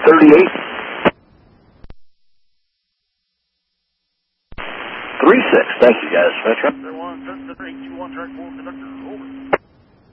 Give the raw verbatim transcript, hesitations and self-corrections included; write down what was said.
thirty-eight. three six. Thank you, guys. Metro. one, seven seven eight two one, track four, conductor, over.